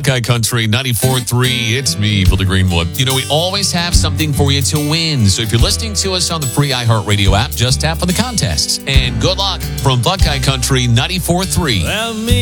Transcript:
Buckeye Country 94.3. It's me, Billy Greenwood. You know, we always have something for you to win. So if you're listening to us on the free iHeartRadio app, just tap on the contests. And good luck from Buckeye Country 94.3. Well, me